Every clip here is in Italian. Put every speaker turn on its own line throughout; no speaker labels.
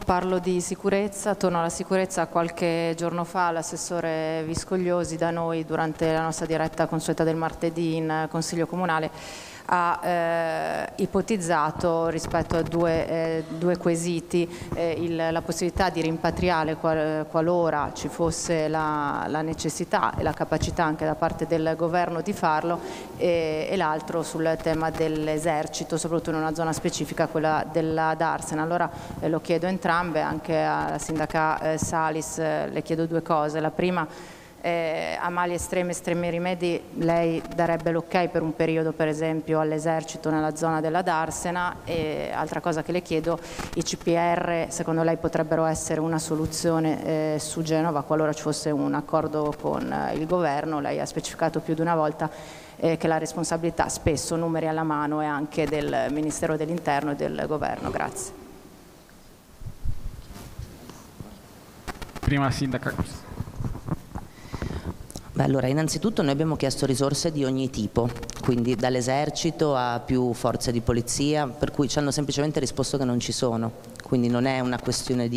Parlo di sicurezza, torno alla sicurezza. Qualche giorno fa l'assessore Viscogliosi da noi, durante la nostra diretta consueta del martedì in Consiglio Comunale, ha ipotizzato rispetto a due quesiti la possibilità di rimpatriare qualora ci fosse la necessità e la capacità anche da parte del governo di farlo, e l'altro sul tema dell'esercito, soprattutto in una zona specifica, quella della Darsena. Allora lo chiedo entrambe, anche alla sindaca Salis le chiedo due cose. La prima, a mali estremi rimedi, lei darebbe l'ok per un periodo per esempio all'esercito nella zona della Darsena? E altra cosa che le chiedo, i CPR secondo lei potrebbero essere una soluzione su Genova qualora ci fosse un accordo con il governo? Lei ha specificato più di una volta che la responsabilità, spesso numeri alla mano, è anche del Ministero dell'Interno e del governo. Grazie.
Prima la sindaca.
Beh, allora, innanzitutto noi abbiamo chiesto risorse di ogni tipo, quindi dall'esercito a più forze di polizia, per cui ci hanno semplicemente risposto che non ci sono, quindi non è una questione di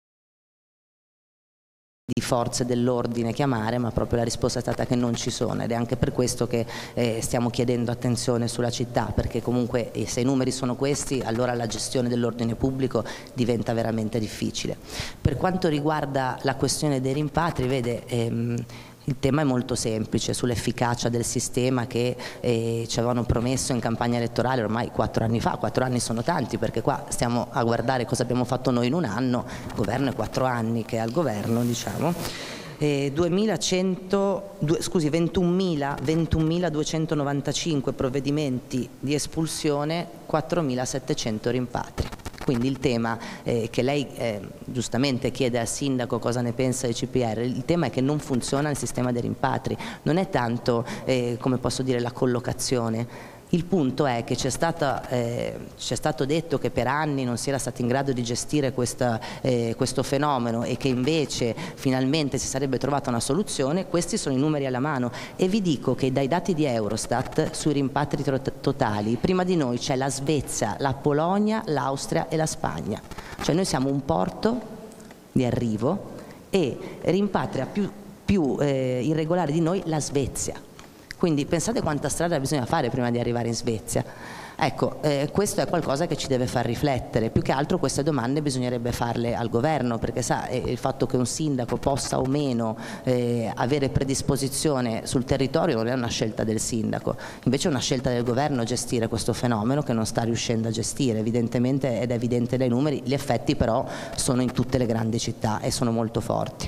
forze dell'ordine chiamare, ma proprio la risposta è stata che non ci sono, ed è anche per questo che stiamo chiedendo attenzione sulla città, perché comunque se i numeri sono questi, allora la gestione dell'ordine pubblico diventa veramente difficile. Per quanto riguarda la questione dei rimpatri, vede, il tema è molto semplice, sull'efficacia del sistema che ci avevano promesso in campagna elettorale ormai 4 anni fa. 4 anni sono tanti, perché qua stiamo a guardare cosa abbiamo fatto noi in un anno, il governo è 4 anni che è al governo, diciamo. 21.295 provvedimenti di espulsione, 4.700 rimpatri. Quindi il tema che lei giustamente chiede al sindaco cosa ne pensa dei CPR, il tema è che non funziona il sistema dei rimpatri, non è tanto come posso dire la collocazione. Il punto è che ci è stato detto che per anni non si era stati in grado di gestire questo fenomeno e che invece finalmente si sarebbe trovata una soluzione. Questi sono i numeri alla mano, e vi dico che dai dati di Eurostat sui rimpatri totali, prima di noi c'è la Svezia, la Polonia, l'Austria e la Spagna. Cioè noi siamo un porto di arrivo e rimpatria più irregolare di noi la Svezia. Quindi pensate quanta strada bisogna fare prima di arrivare in Svezia. Ecco, questo è qualcosa che ci deve far riflettere. Più che altro queste domande bisognerebbe farle al governo, perché sa, il fatto che un sindaco possa o meno avere predisposizione sul territorio non è una scelta del sindaco, invece è una scelta del governo gestire questo fenomeno che non sta riuscendo a gestire, evidentemente, ed è evidente dai numeri. Gli effetti però sono in tutte le grandi città e sono molto forti.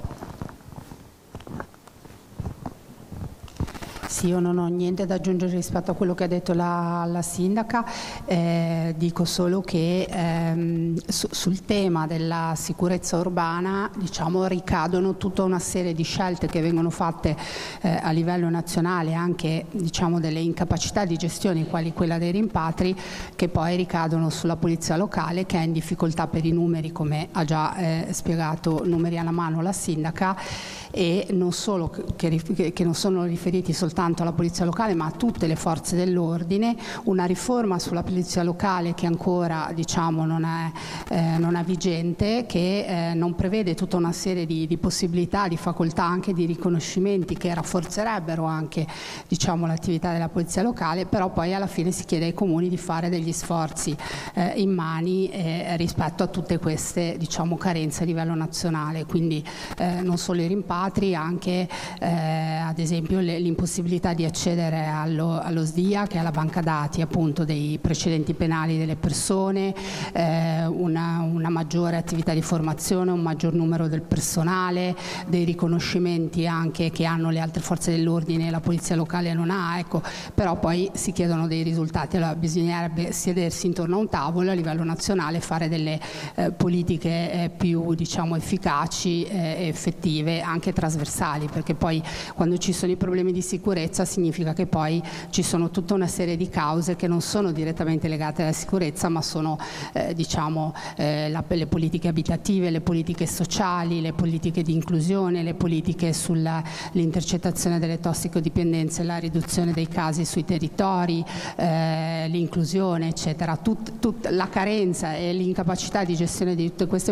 Sì, io non ho niente da aggiungere rispetto a quello che ha detto la sindaca, dico solo che sul tema della sicurezza urbana, diciamo, ricadono tutta una serie di scelte che vengono fatte a livello nazionale, anche diciamo delle incapacità di gestione quali quella dei rimpatri, che poi ricadono sulla polizia locale, che è in difficoltà per i numeri, come ha già spiegato numeri alla mano la sindaca, e non solo che non sono riferiti soltanto alla polizia locale ma a tutte le forze dell'ordine. Una riforma sulla polizia locale che ancora diciamo non è vigente, che non prevede tutta una serie di possibilità, di facoltà, anche di riconoscimenti che rafforzerebbero anche diciamo l'attività della polizia locale, però poi alla fine si chiede ai comuni di fare degli sforzi immani rispetto a tutte queste diciamo carenze a livello nazionale. Quindi non solo i rimpatri, anche ad esempio l'impossibilità di accedere allo SDIA, che è la banca dati appunto dei precedenti penali delle persone, una maggiore attività di formazione, un maggior numero del personale, dei riconoscimenti anche che hanno le altre forze dell'ordine e la polizia locale non ha, ecco. Però poi si chiedono dei risultati. Allora bisognerebbe sedersi intorno a un tavolo a livello nazionale e fare delle politiche più diciamo efficaci e effettive, anche trasversali, perché poi quando ci sono i problemi di sicurezza significa che poi ci sono tutta una serie di cause che non sono direttamente legate alla sicurezza, ma sono diciamo le politiche abitative, le politiche sociali, le politiche di inclusione, le politiche sull'intercettazione delle tossicodipendenze, la riduzione dei casi sui territori, l'inclusione eccetera. La carenza e l'incapacità di gestione di tutte queste